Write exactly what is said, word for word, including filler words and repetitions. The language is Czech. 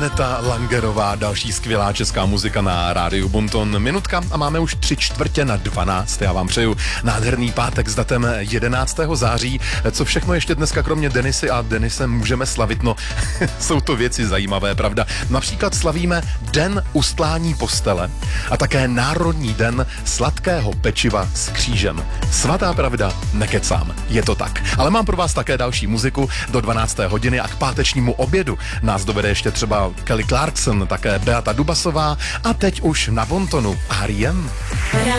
Aneta Langerová, další skvělá česká muzika na rádiu Bonton. Minutka a máme už tři čtvrtě na dvanáct. Já vám přeju nádherný pátek s datem jedenáctého září. Co všechno ještě dneska kromě Denisy a Denise můžeme slavit? No, jsou to věci zajímavé, pravda? Například slavíme Den ustlání postele a také Národní den sladkého pečiva s křížem. Svatá pravda, nekecám, je to tak. Ale mám pro vás také další muziku do dvanácté hodiny a k pátečnímu obědu nás dovede ještě třeba Kelly Clarkson, také Beata Dubasová a teď už na Bontonu R E M.